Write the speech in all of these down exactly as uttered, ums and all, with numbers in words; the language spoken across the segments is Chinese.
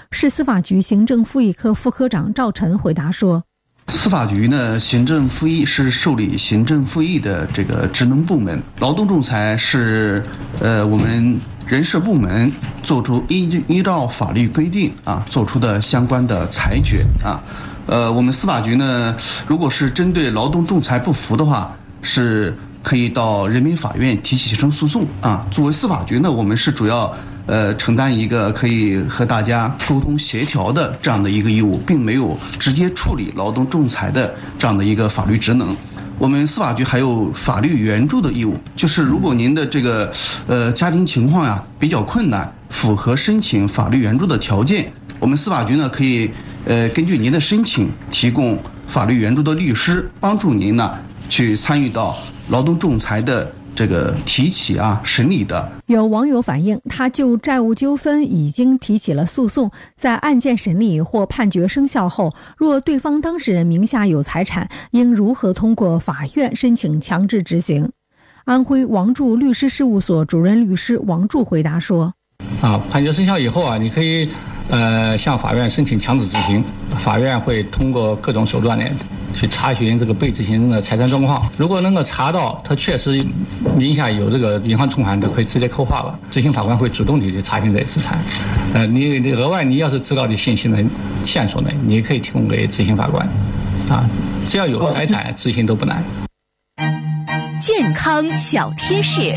市司法局行政复议科副科长赵晨回答说， 司法局呢，行政复议是受理行政复议的这个职能部门，劳动仲裁是呃我们人事部门做出依依照法律规定啊做出的相关的裁决啊。呃，我们司法局呢，如果是针对劳动仲裁不服的话，是可以到人民法院提起行政诉讼啊。作为司法局呢，我们是主要呃承担一个可以和大家沟通协调的这样的一个义务，并没有直接处理劳动仲裁的这样的一个法律职能。我们司法局还有法律援助的义务，就是如果您的这个呃家庭情况呀比较困难，符合申请法律援助的条件，我们司法局呢可以呃根据您的申请提供法律援助的律师，帮助您呢去参与到劳动仲裁的这个提起啊审理的。 有网友反映，他就债务纠纷已经提起了诉讼，在案件审理或判决生效后，若对方当事人名下有财产，应如何通过法院申请强制执行？安徽王柱律师事务所主任律师王柱回答说， 啊，判决生效以后啊，你可以呃向法院申请强制执行，法院会通过各种手段呢去查询这个被执行人的财产状况，如果能够查到他确实名下有这个银行存款，就可以直接扣划了。执行法官会主动地去查询这些资产。呃，你你额外你要是知道的信息呢、线索呢，你也可以提供给执行法官。啊，只要有财产，执行都不难。 健康小贴士。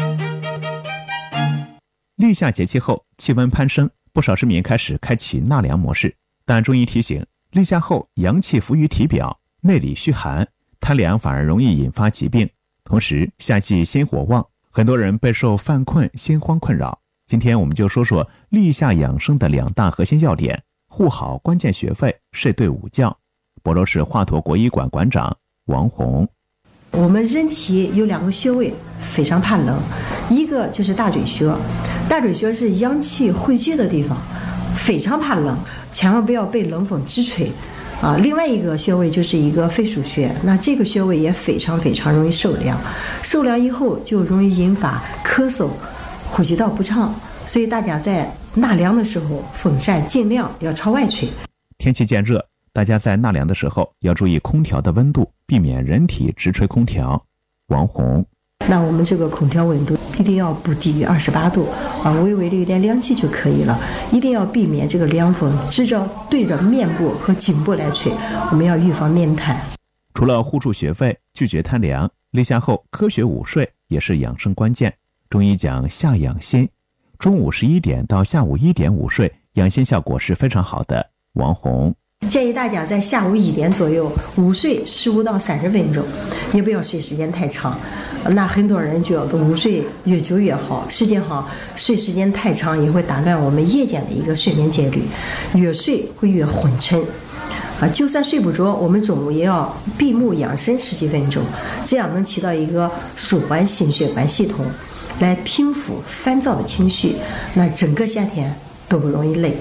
立夏节气后，气温攀升，不少市民开始开启纳凉模式。但中医提醒，立夏后阳气浮于体表，内里虚寒，贪凉反而容易引发疾病。同时，夏季心火旺，很多人备受犯困、心慌困扰。今天我们就说说立夏养生的两大核心要点：护好关键穴位，睡对午觉。亳州市华佗国医馆馆长王红。 我们人体有两个穴位非常怕冷，一个就是大椎穴，大椎穴是阳气汇聚的地方，非常怕冷，千万不要被冷风直吹啊。另外一个穴位就是一个肺腧穴，那这个穴位也非常非常容易受凉，受凉以后就容易引发咳嗽、呼吸道不畅，所以大家在纳凉的时候，风扇尽量要朝外吹。 天气渐热，大家在纳凉的时候要注意空调的温度，避免人体直吹空调。王红。 那我们这个空调温度一定要不低于二十八度啊，微微的有点凉气就可以了，一定要避免这个凉风直着对着面部和颈部来吹，我们要预防面瘫。 除了护住穴位，拒绝贪凉，立夏后科学午睡也是养生关键。中医讲夏养心，中午十一点到下午一点午睡，养心效果是非常好的。王红。 建议大家在下午一点左右午睡十五到三十分钟，也不要睡时间太长。那很多人觉得午睡越久越好，实际上睡时间太长也会打乱我们夜间的一个睡眠节律，越睡会越昏沉。啊，就算睡不着，我们中午也要闭目养神十几分钟，这样能起到一个舒缓心血管系统，来平复烦躁的情绪，那整个夏天都不容易累。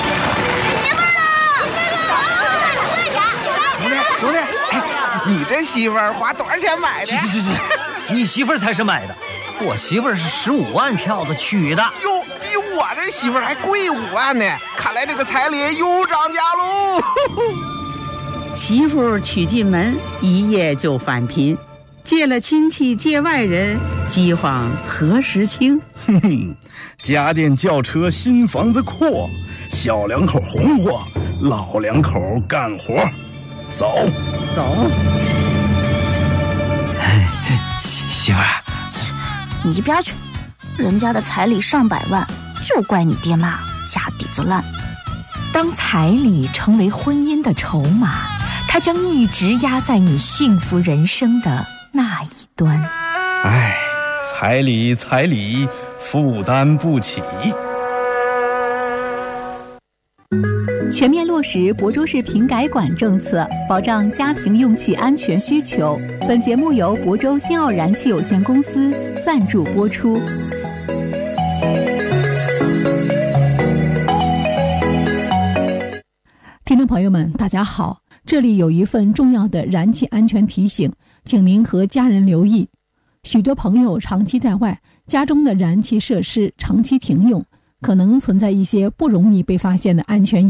你这媳妇儿花多少钱买的？ 去去去去，你媳妇儿才是买的，我媳妇儿是十五万票子娶的。 哟，比我这媳妇儿还贵五万呢！看来这个彩礼又涨价喽。 媳妇娶进门，一夜就返贫，借了亲戚借外人，饥荒何时清？ 哼哼，家电轿车新房子阔，小两口红火，老两口干活。走走， 媳媳妇儿， 你一边去！人家的彩礼上百万，就怪你爹妈家底子烂。 当彩礼成为婚姻的筹码，它将一直压在你幸福人生的那一端。 唉，彩礼彩礼，负担不起。 全面落实亳州市瓶改管政策，保障家庭用气安全需求。本节目由亳州新奥燃气有限公司赞助播出。 听众朋友们，大家好，这里有一份重要的燃气安全提醒，请您和家人留意。许多朋友长期在外，家中的燃气设施长期停用，可能存在一些不容易被发现的安全